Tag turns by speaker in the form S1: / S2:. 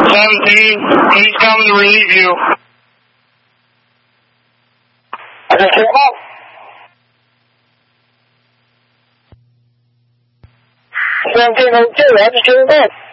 S1: 17, he's coming to relieve you.
S2: I just came up. 1702, I just came up.